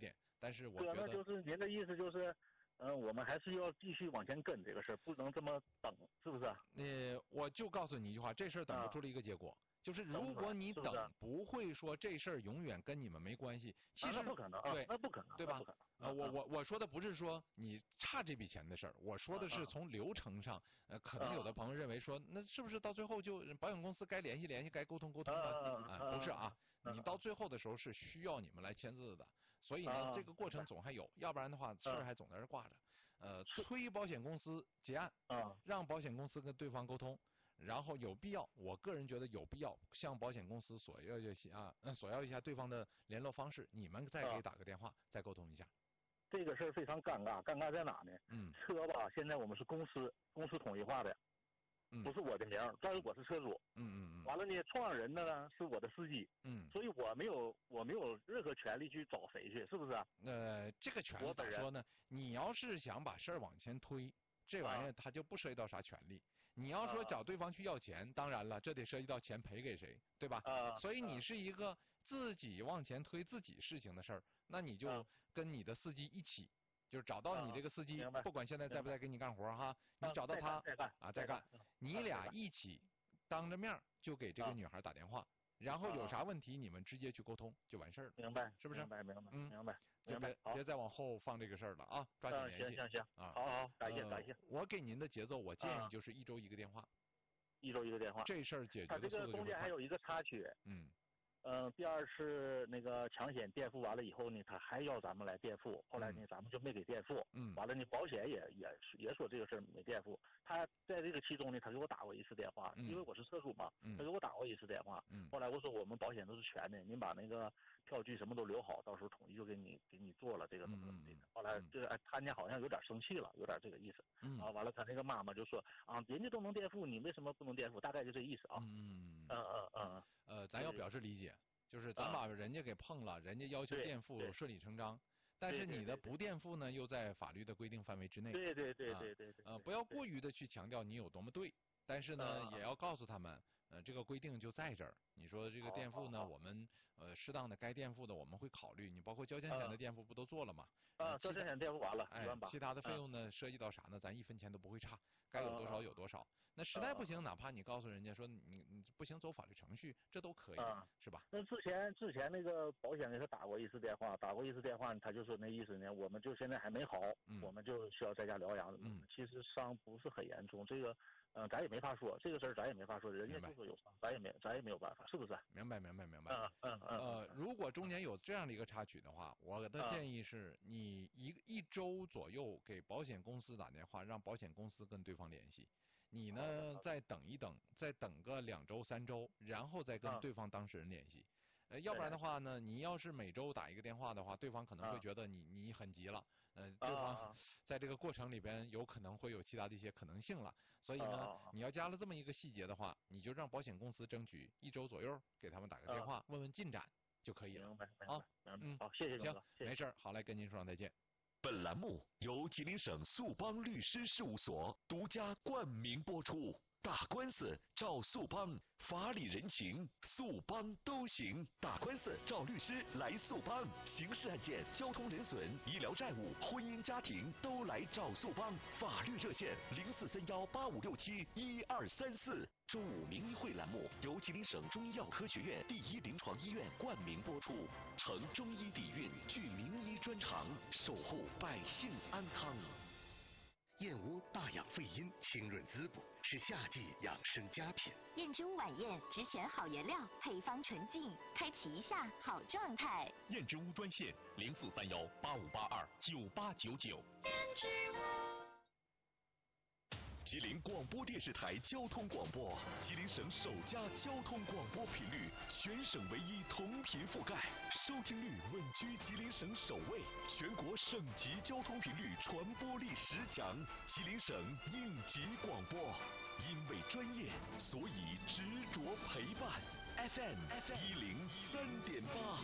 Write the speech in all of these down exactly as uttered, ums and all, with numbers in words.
点，但是我对啊， 觉得那就是您的意思就是，嗯、呃，我们还是要继续往前跟这个事儿，不能这么等，是不是？ 呃，我就告诉你一句话，这事儿等不出了一个结果。啊就是如果你等， 是不, 是不会说这事儿永远跟你们没关系。其实、 啊、那不可能， 对， 那不可能， 对吧？ 啊， 我我我说的不是说你差这笔钱的事儿，我说的是从流程上，呃，可能有的朋友认为说，那是不是到最后就保险公司该联系联系，该沟通沟通的？啊、呃，不是啊，你到最后的时候是需要你们来签字的，所以呢，这个过程总还有，要不然的话事儿还总在这挂着。呃，催保险公司结案，让保险公司跟对方沟通。然后有必要，我个人觉得有必要向保险公司索要一下啊，索要一下对方的联络方式，你们再给打个电话，啊、再沟通一下。 这个事儿非常尴尬，尴尬在哪呢？ 嗯， 车吧，现在我们是公司公司统一化的， 嗯， 不是我的名儿，但是我是车主。 嗯嗯嗯。 完了呢，创上人的呢是我的司机。 嗯。 所以我没有我没有任何权利去找谁去，是不是？ 呃，这个权利咋说呢？你要是想把事儿往前推。这玩意儿它就不涉及到啥权利。你要说找对方去要钱，啊、当然了，这得涉及到钱赔给谁，对吧？ 啊、 所以你是一个自己往前推自己事情的事儿，那你就跟你的司机一起，就是找到你这个司机， 啊、 不管现在在不在给你干活哈，你找到他啊， 再干，你俩一起当着面就给这个女孩打电话。然后有啥问题，你们直接去沟通就完事儿了， 明白？ 是不是？ 明白，明白， 嗯， 明白， 明白。别别再往后放这个事儿了啊！抓紧联系。 行行行啊， 好好，感谢感谢。 我给您的节奏，我建议就是一周一个电话， 一周一个电话。 这事儿解决的速度就会快。 他这个中间还有一个插曲。 嗯。 嗯、呃，第二次那个强险垫付完了以后呢，他还要咱们来垫付，后来呢，咱们就没给垫付。 嗯。 完了呢，保险也也也说这个事儿没垫付。他在这个其中呢，他给我打过一次电话， 嗯、 因为我是车主嘛， 嗯、 他给我打过一次电话。 嗯。 后来我说我们保险都是全的，您把那个票据什么都留好，到时候统一就给你给你做了这个怎么怎么的。后来这个哎，他家好像有点生气了，有点这个意思。 嗯。 啊，完了他那个妈妈就说啊，人家都能垫付，你为什么不能垫付？大概就这意思啊。 嗯嗯嗯嗯。 呃，咱要表示理解。就是咱把人家给碰了，人家要求垫付顺理成章，但是你的不垫付呢，又在法律的规定范围之内。 对对对对对对。 呃，不要过于的去强调你有多么对，但是呢，也要告诉他们，呃，这个规定就在这儿。你说这个垫付呢，我们呃适当的该垫付的我们会考虑。你包括交强险的垫付不都做了吗？ 啊，交强险垫付完了， 哎，其他的费用呢涉及到啥呢？咱一分钱都不会差，该有多少有多少。那实在不行，哪怕你告诉人家说你你不行，走法律程序，这都可以，是吧？ 那之前之前那个保险给他打过一次电话，打过一次电话，他就说那意思呢，我们就现在还没好，我们就需要在家疗养。 嗯， 其实伤不是很严重，这个。嗯，咱也没法说这个事儿，咱也没法说，人家就说有伤，咱也没，咱也没有办法，是不是？ 明白，明白，明白。 嗯嗯嗯。 呃，如果中间有这样的一个插曲的话，我的建议是你一一周左右给保险公司打电话，让保险公司跟对方联系。你呢，再等一等，再等个两周、三周，然后再跟对方当事人联系。呃，要不然的话呢，你要是每周打一个电话的话，对方可能会觉得你你很急了，呃，对方在这个过程里边有可能会有其他的一些可能性了，所以呢，你要加了这么一个细节的话，你就让保险公司争取一周左右给他们打个电话，问问进展就可以了。 明白， 啊， 嗯，好，谢谢行，没事，好，来跟您说声再见。 本栏目由吉林省速邦律师事务所独家冠名播出。打官司找速邦，法理人情速邦都行。打官司找律师来速邦，刑事案件、交通人损、医疗债务、婚姻家庭都来找速邦。法律热线零四三幺八五六七一二三四。中午名医会栏目由吉林省中医药科学院第一临床医院冠名播出，承中医底蕴，具名医专长，守护百姓安康。 燕窝大养肺阴，清润滋补，是夏季养生佳品。 燕之屋晚宴只选好原料，配方纯净，开启一下好状态。 燕之屋专线零四三幺八五八二九八九九。 燕之屋。 吉林广播电视台交通广播，吉林省首家交通广播频率，全省唯一同频覆盖，收听率稳居吉林省首位，全国省级交通频率传播力十强，吉林省应急广播，因为专业，所以执着陪伴。F M 一零三点八。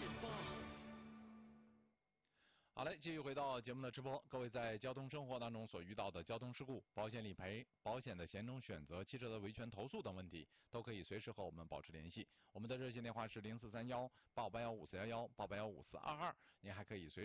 好嘞，继续回到节目的直播。各位在交通生活当中所遇到的交通事故、保险理赔、保险的险种选择、汽车的维权投诉等问题，都可以随时和我们保持联系。我们的热线电话是零四三幺八五八幺五四幺幺八八幺五四二二，您还可以随时